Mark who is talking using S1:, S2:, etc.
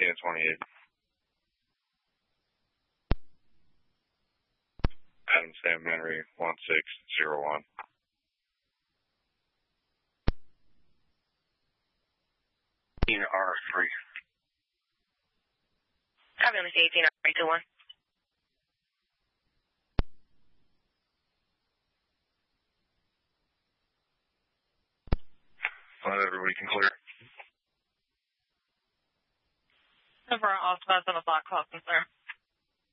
S1: and 28. Adam Sam Henry 1601. R3.
S2: Copy on the 18 R321.
S1: Everybody can clear.
S2: Over all spots on the block, call, sir.